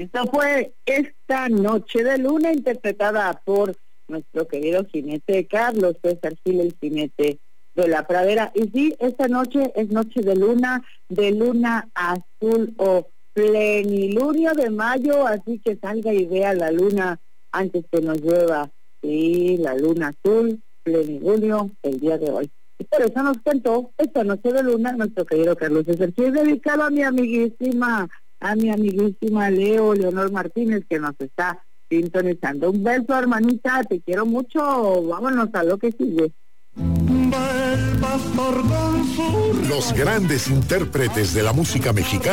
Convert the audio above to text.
Esto fue Esta Noche de Luna, interpretada por nuestro querido jinete Carlos César Gil, el jinete de la pradera. Y sí, esta noche es noche de luna azul o plenilunio de mayo, así que salga y vea la luna antes que nos llueva. Sí, la luna azul, plenilunio, el día de hoy. Y por eso nos cantó Esta Noche de Luna nuestro querido Carlos César Gil, dedicado a mi amiguísima Leonor Martínez, que nos está sintonizando. Un beso, hermanita, te quiero mucho. Vámonos a lo que sigue. Los grandes intérpretes de la música mexicana